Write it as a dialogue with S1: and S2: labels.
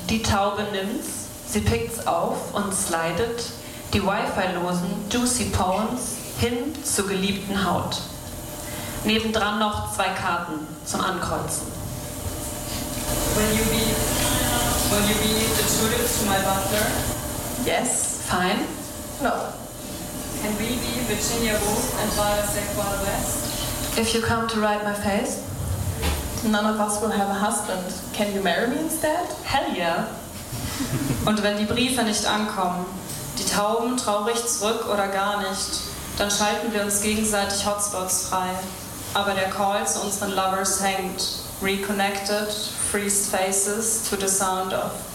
S1: Die Taube nimmt's, sie pickt's auf und slidet die Wi-Fi-losen Juicy Poems hin zur geliebten Haut. Nebendran noch 2 Karten zum Ankreuzen.
S2: Will you be the Judith to my butler?
S1: Yes, fine.
S3: No.
S2: Can we be Virginia Woolf and Viola Sequoia West?
S1: If you come to write my face?
S3: None of us will have a husband. Can you marry me instead?
S1: Hell yeah.
S2: Und wenn die Briefe nicht ankommen, die Tauben traurig zurück oder gar nicht, dann schalten wir uns gegenseitig Hotspots frei. Aber der Call zu unseren Lovers hängt. Reconnected, freezed faces to the sound of